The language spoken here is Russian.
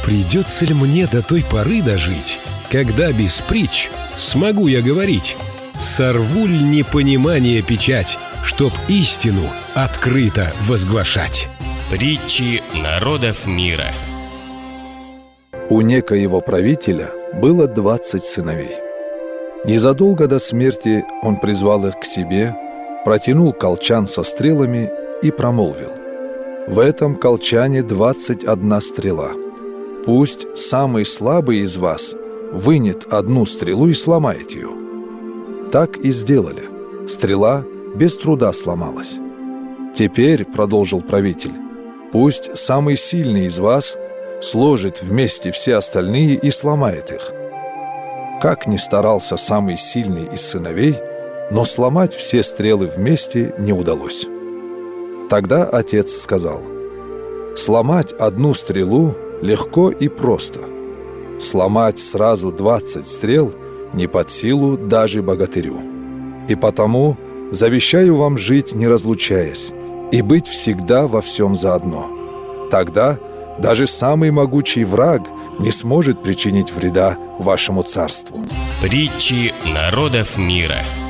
Придется ли мне до той поры дожить, когда без притч смогу я говорить? Сорву ли непонимание печать, чтоб истину открыто возглашать? Притчи народов мира. У некоего правителя было 20 сыновей. Незадолго до смерти он призвал их к себе, протянул колчан со стрелами и промолвил: «В этом колчане 21 стрела. Пусть самый слабый из вас вынет одну стрелу и сломает ее». Так и сделали. Стрела без труда сломалась. «Теперь, — продолжил правитель, — пусть самый сильный из вас сложит вместе все остальные и сломает их». Как ни старался самый сильный из сыновей, но сломать все стрелы вместе не удалось. Тогда отец сказал: «Сломать одну стрелу легко и просто. Сломать сразу 20 стрел не под силу даже богатырю. И потому завещаю вам жить, не разлучаясь, и быть всегда во всем заодно. Тогда даже самый могучий враг не сможет причинить вреда вашему царству». Притчи народов мира.